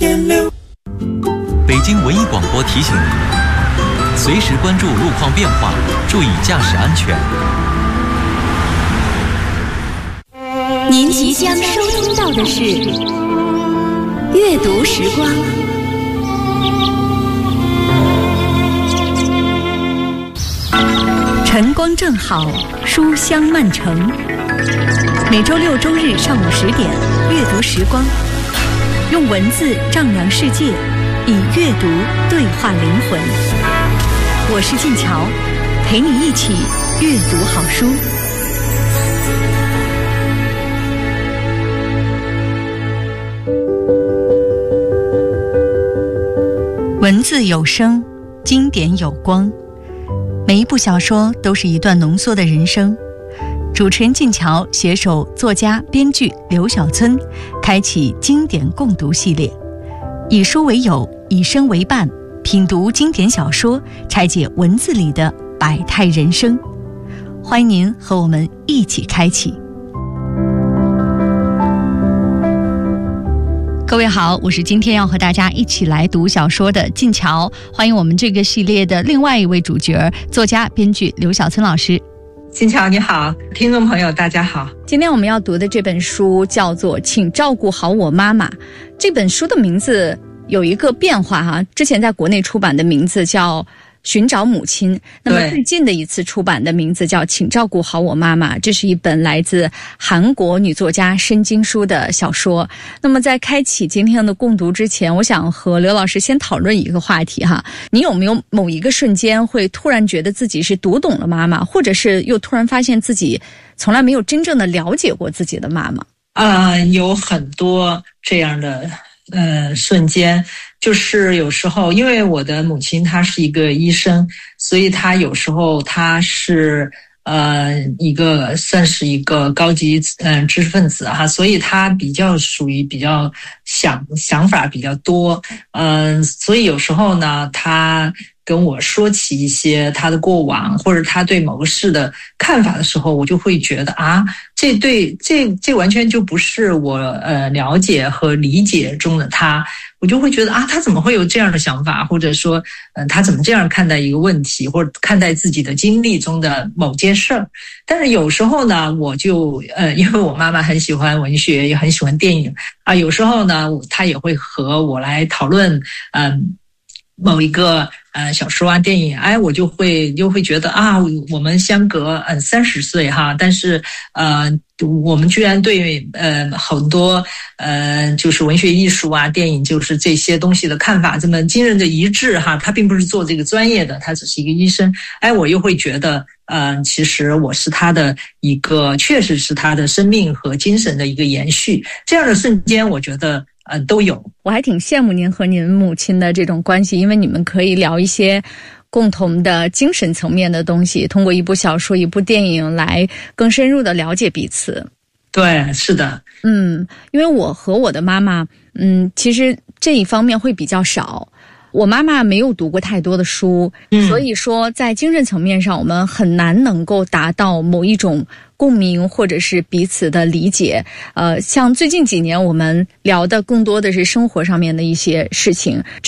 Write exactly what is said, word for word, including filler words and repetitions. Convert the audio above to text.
点六。 北京文艺广播提醒您，随时关注路况变化，注意驾驶安全。 您即将收听到的是阅读时光。晨光正好，书香漫城。每周六周日上午十点，阅读时光，用文字丈量世界，以阅读对话灵魂。我是静乔，陪你一起阅读好书。文字有声，经典有光。每一部小说都是一段浓缩的人生。主持人静乔携手作家编剧刘小村，开启经典共读系列，以书为友，以声为伴，品读经典小说，拆解文字里的百态人生。欢迎您和我们一起开启。各位好，我是今天要和大家一起来读小说的静乔，欢迎我们这个系列的另外一位主角，作家编剧刘小村老师。 静乔你好，听众朋友大家好。 今天我们要读的这本书叫做《请照顾好我妈妈》。这本书的名字有一个变化哈，之前在国内出版的名字叫寻找母亲，那么最近的一次出版的名字叫请照顾好我妈妈。这是一本来自韩国女作家申京书的小说。那么在开启今天的共读之前，我想和刘老师先讨论一个话题哈，你有没有某一个瞬间会突然觉得自己是读懂了妈妈，或者是又突然发现自己从来没有真正的了解过自己的妈妈？ 呃，有很多这样的呃瞬间。就是有时候因为我的母亲她是一个医生，所以她有时候她是呃一个算是一个高级嗯、呃、知识分子哈，所以她比较属于比较想想法比较多，嗯、呃，所以有时候呢她跟我说起一些他的过往，或者他对某个事的看法的时候，我就会觉得啊，这对这这完全就不是我呃了解和理解中的他，我就会觉得啊，他怎么会有这样的想法，或者说呃他怎么这样看待一个问题，或者看待自己的经历中的某件事儿。但是有时候呢，我就呃因为我妈妈很喜欢文学，也很喜欢电影啊，有时候呢，她也会和我来讨论嗯、呃、某一个呃小说啊电影，哎，我就会就会觉得啊，我们相隔嗯三十岁哈，但是呃我们居然对呃很多呃就是文学艺术啊电影就是这些东西的看法这么惊人的一致哈。他并不是做这个专业的，他只是一个医生，哎，我又会觉得嗯、呃、其实我是他的一个，确实是他的生命和精神的一个延续。这样的瞬间我觉得呃，都有。 我还挺羡慕您和您母亲的这种关系，因为你们可以聊一些共同的精神层面的东西，通过一部小说一部电影来更深入的了解彼此。 对，是的。 嗯，因为我和我的妈妈嗯，其实这一方面会比较少。我妈妈没有读过太多的书、嗯、所以说在精神层面上我们很难能够达到某一种共鸣或者是彼此的理解。呃，像最近几年我们聊的更多的是生活上面的一些事情。